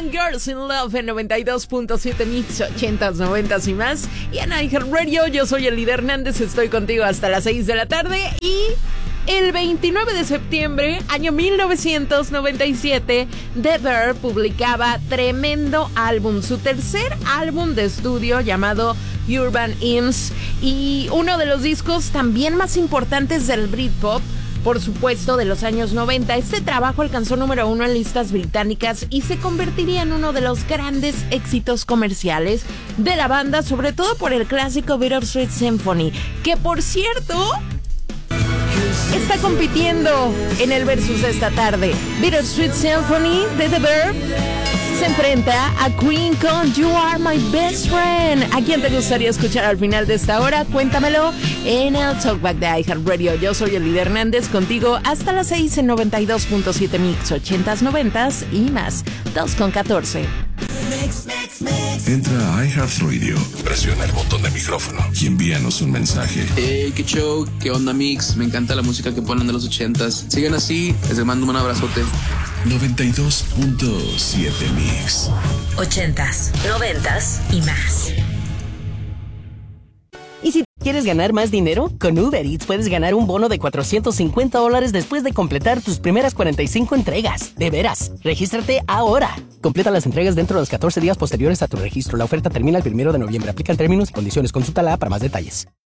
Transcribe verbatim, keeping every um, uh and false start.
con Girls in Love en noventa y dos punto siete Mix, ochentas, noventas y más. Y en iHeartRadio, yo soy Elida Hernández, estoy contigo hasta las seis de la tarde. Y el veintinueve de septiembre, año mil novecientos noventa y siete, The Verve publicaba tremendo álbum, su tercer álbum de estudio llamado Urban Hymns, y uno de los discos también más importantes del Britpop, por supuesto, de los años noventa. Este trabajo alcanzó número uno en listas británicas y se convertiría en uno de los grandes éxitos comerciales de la banda, sobre todo por el clásico Bittersweet Symphony, que por cierto está compitiendo en el Versus de esta tarde. Bittersweet Symphony de The Verve se enfrenta a Queen con You Are My Best Friend. ¿A quién te gustaría escuchar al final de esta hora? Cuéntamelo en el Talkback de iHeartRadio. Yo soy Elida Hernández, contigo hasta las seis en noventa y dos punto siete Mix, ochentas, noventas y más. dos con catorce. Entra a iHeartRadio, presiona el botón de micrófono y envíanos un mensaje. Hey, qué show, qué onda Mix, me encanta la música que ponen de los ochentas. Sigan así, les mando un abrazote. noventa y dos punto siete Mix. Ochentas, noventas y más. ¿Y si quieres ganar más dinero? Con Uber Eats puedes ganar un bono de cuatrocientos cincuenta dólares después de completar tus primeras cuarenta y cinco entregas. De veras, regístrate ahora. Completa las entregas dentro de los catorce días posteriores a tu registro. La oferta termina el primero de noviembre. Aplican términos y condiciones. Consulta la app para más detalles.